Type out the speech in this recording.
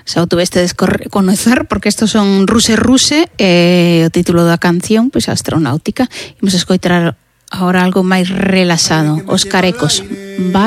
xa o tuvestedes conocer, porque estos son Ruse Ruse, o título da canción, pois Astronáutica. Imos escoitar agora algo máis relaxado, Os Carecos.